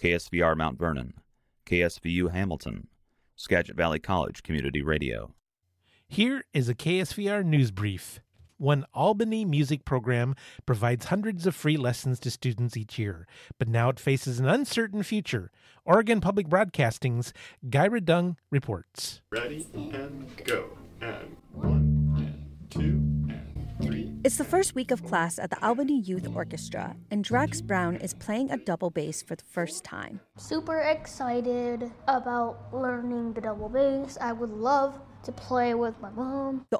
KSVR Mount Vernon, KSVU Hamilton, Skagit Valley College Community Radio. Here is a KSVR news brief. One Albany music program provides hundreds of free lessons to students each year, but now it faces an uncertain future. Oregon Public Broadcasting's Guy Redung reports. Ready and go. And 1 and 2 and 3. It's the first week of class at the Albany Youth Orchestra, and Drax Brown is playing a double bass for the first time. Super excited about learning the double bass. I would love to play with my mom. The